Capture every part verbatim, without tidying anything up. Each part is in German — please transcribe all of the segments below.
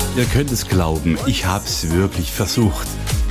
Ihr könnt es glauben, ich habe es wirklich versucht.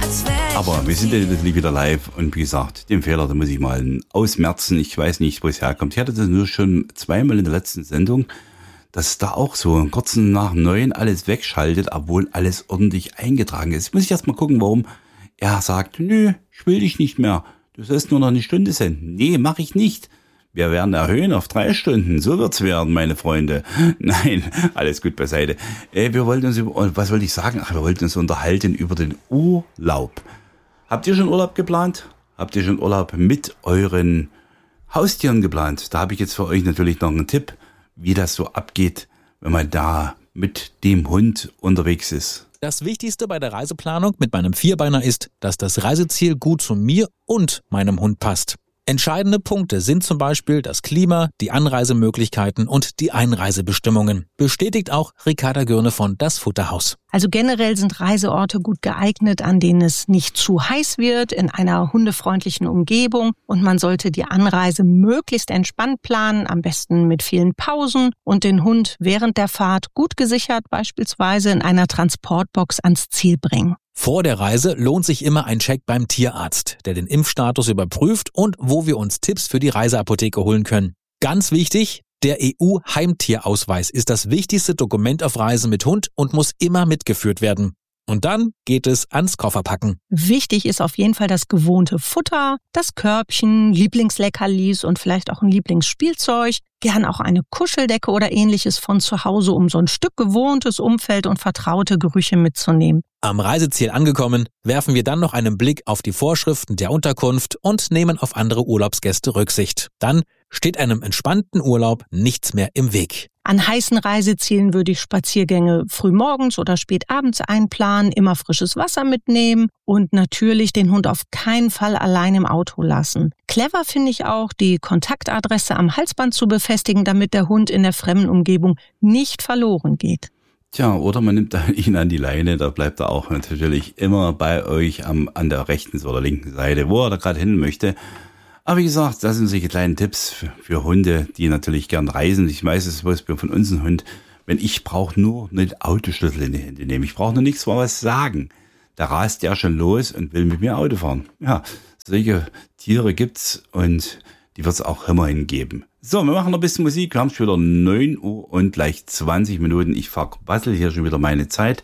Aber wir sind ja natürlich wieder live und wie gesagt, den Fehler, da muss ich mal ausmerzen. Ich weiß nicht, wo es herkommt. Ich hatte das nur schon zweimal in der letzten Sendung, dass da auch so kurz nach neun alles wegschaltet, obwohl alles ordentlich eingetragen ist. Jetzt muss ich erst mal gucken, warum er sagt, nö, ich will dich nicht mehr. Du sollst nur noch eine Stunde senden. Nee, mache ich nicht. Wir werden erhöhen auf drei Stunden. So wird's werden, meine Freunde. Nein, alles gut beiseite. Äh, wir wollten uns über, was wollte ich sagen? Ach, wir wollten uns unterhalten über den Urlaub. Habt ihr schon Urlaub geplant? Habt ihr schon Urlaub mit euren Haustieren geplant? Da habe ich jetzt für euch natürlich noch einen Tipp, wie das so abgeht, wenn man da mit dem Hund unterwegs ist. Das Wichtigste bei der Reiseplanung mit meinem Vierbeiner ist, dass das Reiseziel gut zu mir und meinem Hund passt. Entscheidende Punkte sind zum Beispiel das Klima, die Anreisemöglichkeiten und die Einreisebestimmungen. Bestätigt auch Ricarda Gürne von Das Futterhaus. Also generell sind Reiseorte gut geeignet, an denen es nicht zu heiß wird, in einer hundefreundlichen Umgebung. Und man sollte die Anreise möglichst entspannt planen, am besten mit vielen Pausen und den Hund während der Fahrt gut gesichert, beispielsweise in einer Transportbox ans Ziel bringen. Vor der Reise lohnt sich immer ein Check beim Tierarzt, der den Impfstatus überprüft und wo wir uns Tipps für die Reiseapotheke holen können. Ganz wichtig, der E U-Heimtierausweis ist das wichtigste Dokument auf Reisen mit Hund und muss immer mitgeführt werden. Und dann geht es ans Kofferpacken. Wichtig ist auf jeden Fall das gewohnte Futter, das Körbchen, Lieblingsleckerlis und vielleicht auch ein Lieblingsspielzeug. Gern auch eine Kuscheldecke oder ähnliches von zu Hause, um so ein Stück gewohntes Umfeld und vertraute Gerüche mitzunehmen. Am Reiseziel angekommen, werfen wir dann noch einen Blick auf die Vorschriften der Unterkunft und nehmen auf andere Urlaubsgäste Rücksicht. Dann steht einem entspannten Urlaub nichts mehr im Weg. An heißen Reisezielen würde ich Spaziergänge frühmorgens oder spät abends einplanen, immer frisches Wasser mitnehmen und natürlich den Hund auf keinen Fall allein im Auto lassen. Clever finde ich auch, die Kontaktadresse am Halsband zu befestigen, damit der Hund in der fremden Umgebung nicht verloren geht. Tja, oder man nimmt ihn an die Leine, da bleibt er auch natürlich immer bei euch am, an der rechten oder linken Seite, wo er da gerade hin möchte. Aber wie gesagt, das sind solche kleinen Tipps für, für Hunde, die natürlich gern reisen. Ich weiß es von uns ein Hund, wenn ich brauche nur einen Autoschlüssel in die Hände nehmen. Ich brauche nur nichts mal was sagen. Da rast der schon los und will mit mir Auto fahren. Ja, solche Tiere gibt's und die wird es auch immerhin geben. So, wir machen noch ein bisschen Musik. Wir haben schon wieder neun Uhr und gleich zwanzig Minuten. Ich verquassel hier schon wieder meine Zeit.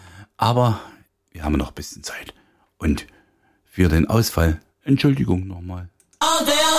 Aber wir haben noch ein bisschen Zeit. Und für den Ausfall, Entschuldigung nochmal.